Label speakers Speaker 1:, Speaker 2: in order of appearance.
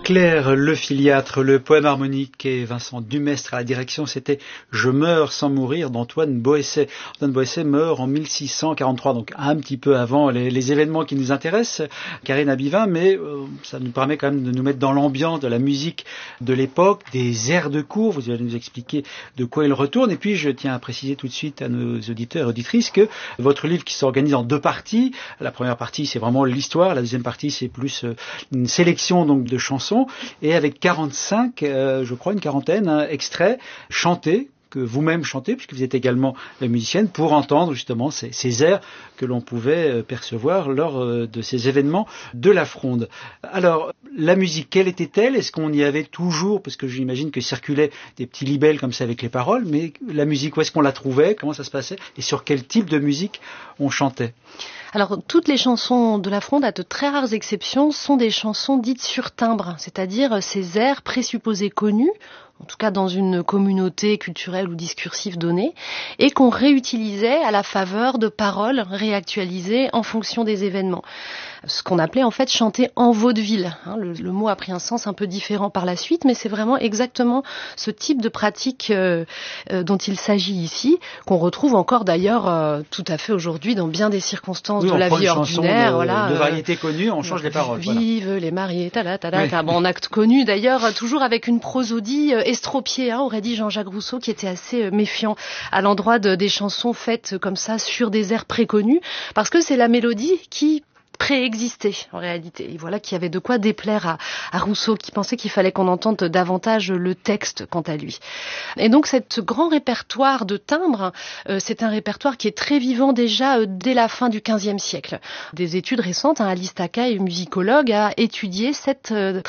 Speaker 1: Claire Le Filiatre, le poème harmonique et Vincent Dumestre à la direction, c'était Je meurs sans mourir d'Antoine Boësset. Antoine Boësset meurt en 1643, donc un petit peu avant les événements qui nous intéressent, Karine Abivin, mais ça nous permet quand même de nous mettre dans l'ambiance de la musique de l'époque, des airs de cour. Vous allez nous expliquer de quoi il retourne. Et puis je tiens à préciser tout de suite à nos auditeurs et auditrices que votre livre qui s'organise en deux parties, la première partie c'est vraiment l'histoire, la deuxième partie c'est plus une sélection donc de chansons, et avec 45, je crois une quarantaine, extraits chantés, que vous-même chantez, puisque vous êtes également la musicienne, pour entendre justement ces airs que l'on pouvait percevoir lors de ces événements de la Fronde. Alors, la musique, quelle était-elle? Est-ce qu'on y avait toujours, parce que j'imagine que circulaient des petits libelles comme ça avec les paroles, mais la musique, où est-ce qu'on la trouvait? Comment ça se passait? Et sur quel type de musique on chantait?
Speaker 2: Alors, toutes les chansons de la Fronde, à de très rares exceptions, sont des chansons dites sur timbre, c'est-à-dire ces airs présupposés connus, en tout cas dans une communauté culturelle ou discursive donnée, et qu'on réutilisait à la faveur de paroles réactualisées en fonction des événements. Ce qu'on appelait en fait chanter en vaudeville. Le mot a pris un sens un peu différent par la suite, mais c'est vraiment exactement ce type de pratique dont il s'agit ici, qu'on retrouve encore d'ailleurs tout à fait aujourd'hui dans bien des circonstances de la vie ordinaire.
Speaker 1: De variété connue, on change les paroles.
Speaker 2: Vive les mariés, Bon, on a connu d'ailleurs toujours avec une prosodie estropiée, aurait dit Jean-Jacques Rousseau, qui était assez méfiant à l'endroit des chansons faites comme ça sur des airs préconnus, parce que c'est la mélodie qui préexistait en réalité. Et voilà qu'il y avait de quoi déplaire à Rousseau, qui pensait qu'il fallait qu'on entende davantage le texte quant à lui. Et donc cet grand répertoire de timbres, c'est un répertoire qui est très vivant déjà dès la fin du XVe siècle. Des études récentes, Alice Takay, musicologue, a étudié cette